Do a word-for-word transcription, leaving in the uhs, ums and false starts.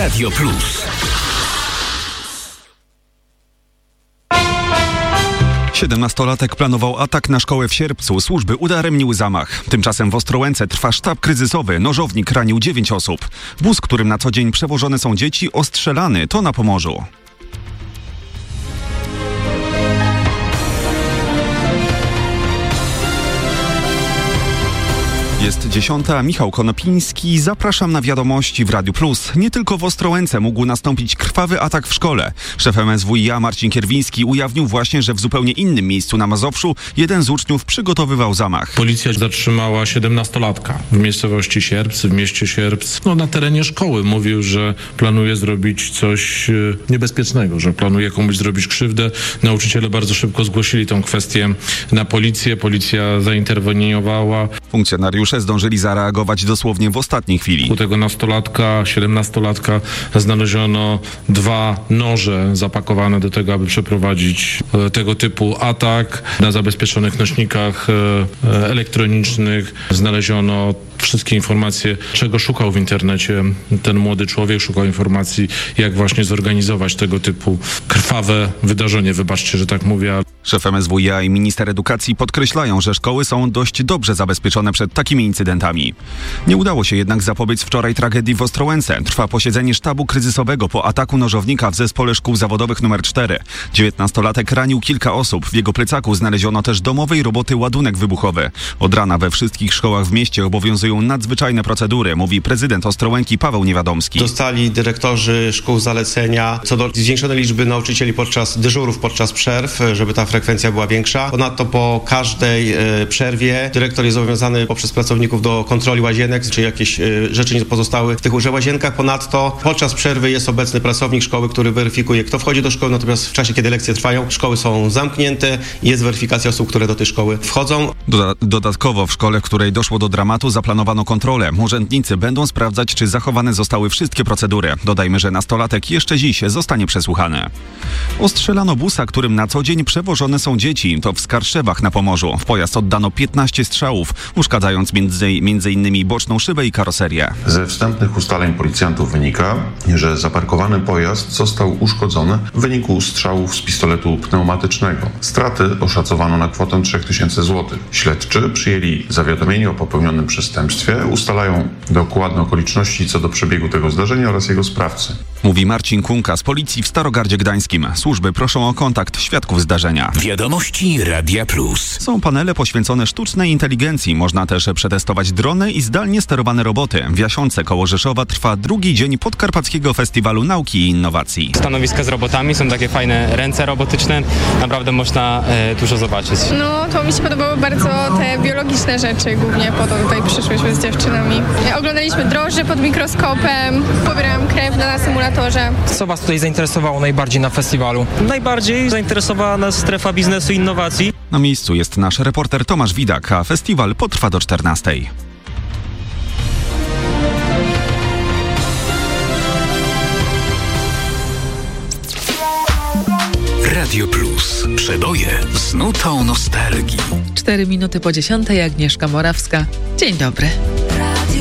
Radio Plus. Siedemnastolatek planował atak na szkołę w Sierpcu. Służby udaremniły zamach. Tymczasem w Ostrołęce trwa sztab kryzysowy. Nożownik ranił dziewięć osób. Wóz, którym na co dzień przewożone są dzieci, ostrzelany. To na Pomorzu. Jest dziesiąta. Michał Konopiński. Zapraszam na wiadomości w Radiu Plus. Nie tylko w Ostrołęce mógł nastąpić krwawy atak w szkole. Szef M S W i A Marcin Kierwiński ujawnił właśnie, że w zupełnie innym miejscu na Mazowszu jeden z uczniów przygotowywał zamach. Policja zatrzymała siedemnastolatka w miejscowości Sierpc, w mieście Sierpc. No, na terenie szkoły mówił, że planuje zrobić coś niebezpiecznego, że planuje komuś zrobić krzywdę. Nauczyciele bardzo szybko zgłosili tę kwestię na policję. Policja zainterweniowała. Funkcjonariusze zdążyli zareagować dosłownie w ostatniej chwili. U tego nastolatka, siedemnastolatka znaleziono dwa noże zapakowane do tego, aby przeprowadzić e, tego typu atak. Na zabezpieczonych nośnikach e, elektronicznych znaleziono wszystkie informacje, czego szukał w internecie ten młody człowiek. Szukał informacji, jak właśnie zorganizować tego typu krwawe wydarzenie. Wybaczcie, że tak mówię. Szef M S W i A i minister edukacji podkreślają, że szkoły są dość dobrze zabezpieczone przed takimi incydentami. Nie udało się jednak zapobiec wczoraj tragedii w Ostrołęce. Trwa posiedzenie sztabu kryzysowego po ataku nożownika w zespole szkół zawodowych numer cztery. dziewiętnastolatek ranił kilka osób. W jego plecaku znaleziono też domowej roboty ładunek wybuchowy. Od rana we wszystkich szkołach w mieście obowiązują nadzwyczajne procedury, mówi prezydent Ostrołęki Paweł Niewiadomski. Dostali dyrektorzy szkół zalecenia co do zwiększonej liczby nauczycieli podczas dyżurów, podczas przerw, żeby ta frekwencja była większa. Ponadto po każdej y, przerwie dyrektor jest zobowiązany poprzez pracowników do kontroli łazienek, czy jakieś y, rzeczy nie pozostały w tych łazienkach. Ponadto podczas przerwy jest obecny pracownik szkoły, który weryfikuje, kto wchodzi do szkoły, natomiast w czasie, kiedy lekcje trwają, szkoły są zamknięte i jest weryfikacja osób, które do tej szkoły wchodzą. Doda- dodatkowo w szkole, w której doszło do dramatu, zaplanowano kontrolę. Urzędnicy będą sprawdzać, czy zachowane zostały wszystkie procedury. Dodajmy, że nastolatek jeszcze dziś zostanie przesłuchany. Ostrzelano busa, którym na co dzień przewożone są dzieci. To w Skarszewach na Pomorzu. W pojazd oddano piętnaście strzałów, uszkadzając między, między innymi boczną szybę i karoserię. Ze wstępnych ustaleń policjantów wynika, że zaparkowany pojazd został uszkodzony w wyniku strzałów z pistoletu pneumatycznego. Straty oszacowano na kwotę trzy tysiące złotych. Śledczy przyjęli zawiadomienie o popełnionym przestępstwie, ustalają dokładne okoliczności co do przebiegu tego zdarzenia oraz jego sprawcy. Mówi Marcin Kunka z policji w Starogardzie Gdańskim. Służby proszą o kontakt świadków zdarzenia. Wiadomości Radia Plus. Są panele poświęcone sztucznej inteligencji. Można też przetestować drony i zdalnie sterowane roboty. W Jasionce koło Rzeszowa trwa drugi dzień Podkarpackiego Festiwalu Nauki i Innowacji. Stanowiska z robotami, są takie fajne ręce robotyczne. Naprawdę można e, dużo zobaczyć. No, to mi się podobały bardzo te biologiczne rzeczy, głównie po to tutaj przyszłyśmy z dziewczynami. Oglądaliśmy drożdże pod mikroskopem, pobierałam krew na symulatorze. Co Was tutaj zainteresowało najbardziej na festiwalu? Najbardziej zainteresowała nas strefa biznesu i innowacji. Na miejscu jest nasz reporter Tomasz Widak, a festiwal potrwa do czternastej. Radio Plus. Przeboje z nutą nostalgii. Cztery minuty po dziesiątej. Agnieszka Morawska. Dzień dobry.